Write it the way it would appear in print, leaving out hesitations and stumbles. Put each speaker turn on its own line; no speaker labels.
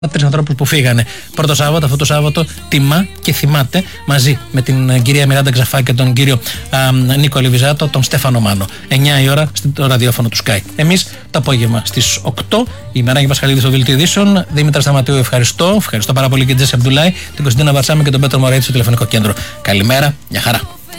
τρεις ανθρώπους που φύγανε πρώτο Σάββατο, αυτό το Σάββατο τιμά και θυμάται μαζί με την κυρία Μιράντα Ξαφάκη και τον κύριο Νίκο Αλιβιζάτο τον Στέφανο Μάνο. 9 η ώρα στο ραδιόφωνο του Sky. Εμείς το απόγευμα στις 8 η Μεράγη Πασχαλίδη στο Δελτίο Ειδήσεων. Δήμητρα Σταματίου, ευχαριστώ πάρα πολύ και την Τζέσσα Αμπτουλάη, την Κωνσταντίνα Βαρσάμι και τον Πέτρο Μωρέτη στο τηλεφωνικό κέντρο. Καλημέρα, μια χαρά.